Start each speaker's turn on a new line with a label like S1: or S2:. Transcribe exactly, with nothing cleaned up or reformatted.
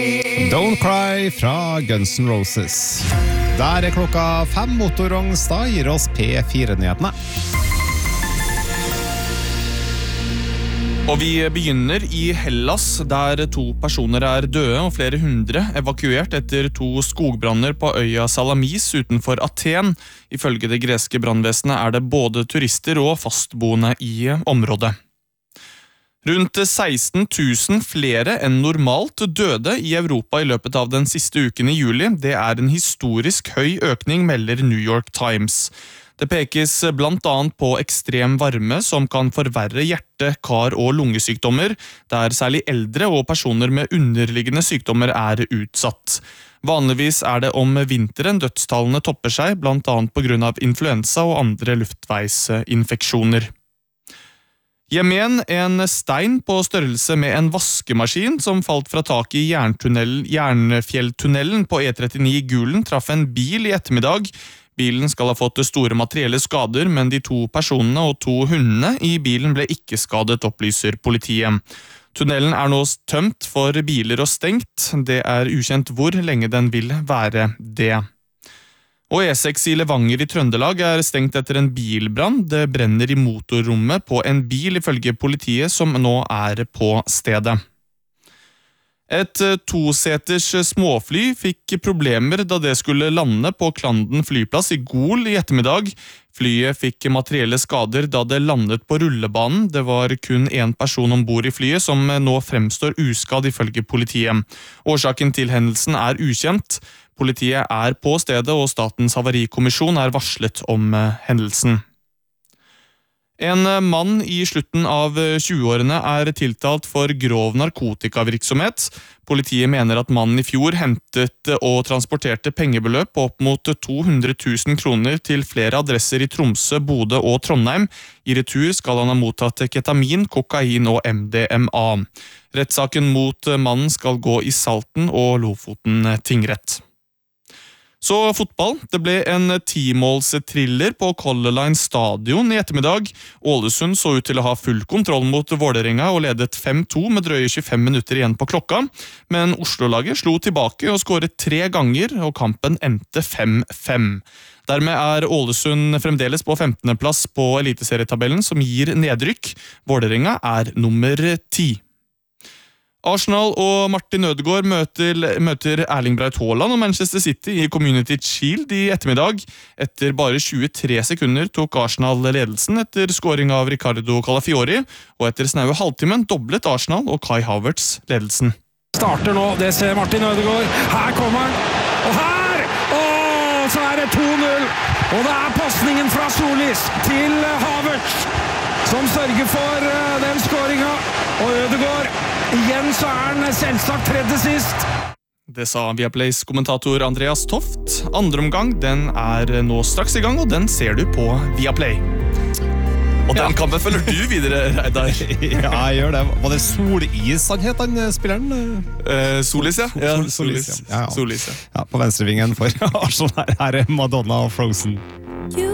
S1: Don't Cry fra Guns N' Roses. Der er klokka fem. Motorrognstad gir oss P fire-nyhetene.
S2: Og vi begynner i Hellas, der to personer er døde og flere hundre evakuert etter to skogbranner på øya Salamis utenfor Aten. Ifølge det greske brannvesenet er det både turister og fastboende i området. Rundt seksten tusen flere enn normalt døde i Europa i løpet av den siste uken i juli. Det er en historisk høy økning, melder New York Times. Det pekes blant annet på ekstrem varme som kan forverre hjerte-, kar- og lungesykdommer, der særlig eldre og personer med underliggende sykdommer er utsatt. Vanligvis er det om vinteren dødstallene topper seg, blant annet på grunn av influensa og andre luftveisinfeksjoner. Jemen, en stein på størrelse med en vaskemaskin som falt fra taket i Jernfjelltunnelen på E trettini i Gulen, traff en bil i ettermiddag. Bilen skal ha fått store materielle skader, men de to personene og to hundene i bilen ble ikke skadet, opplyser politiet. Tunnelen er nå tømt for biler og stengt. Det er ukjent hvor lenge den vil være det. Og E seks i Levanger i Trøndelag er stengt etter en bilbrann. Det brenner i motorrommet på en bil, ifølge politiet, som nå er på stedet. Et toseters småfly fikk problemer da det skulle lande på Klanden flyplass i Gol i ettermiddag. Flyet fikk materielle skader da det landet på rullebanen. Det var kun en person ombord i flyet som nå fremstår uskadd, ifølge politiet. Årsaken til hendelsen er ukjent. Politiet er på stedet, og Statens havarikommisjon er varslet om hendelsen. En mann i slutten av tjueårene er tiltalt for grov narkotikavirksomhet. Politiet mener at mannen i fjor hentet og transporterte pengebeløp på opp mot to hundre tusen kroner til flere adresser i Tromsø, Bodø og Trondheim. I retur skal han ha mottatt ketamin, kokain og M D M A. Rettssaken mot mannen skal gå i Salten og Lofoten tingrett. Så fotball. Det ble en timåls-thriller på Color Line stadion i ettermiddag. Ålesund så ut til å ha full kontroll mot Vålerenga og ledet fem to med drøye tjuefem minutter igjen på klokka. Men Oslo-laget slo tilbake og skåret tre ganger, og kampen endte fem fem. Dermed er Ålesund fremdeles på femtende plass på eliteserietabellen, som gir nedrykk. Vålerenga er nummer ti. Arsenal og Martin Ødegaard møter, møter Erling Braut Haaland og Manchester City i Community Shield i ettermiddag. Etter bare tjuetre sekunder tok Arsenal ledelsen etter scoring av Ricardo Calafiori, og etter snaue halvtimen doblet Arsenal og Kai Havertz ledelsen.
S3: Starter nå, det ser Martin Ødegaard. Her kommer han, og her! Åh, så er det to null! Og det er passningen fra Solis til Havertz, som sørger for den scoringen. Og Ødegaard, igjen så er han selvsagt tredje sist.
S2: Det sa Viaplays kommentator Andreas Toft. Andre omgang, den er nå straks i gang, og den ser du på Viaplay. Og den ja. kampen følger du videre, Reidar.
S1: Ja, jeg gjør det. Var det Solis han het, han spilleren?
S2: Uh, Solis, ja. ja
S1: Sol Solis, ja. Ja, ja.
S2: Solis, ja.
S1: Ja, på venstrevingen for Arsenal her er Madonna og Frozen.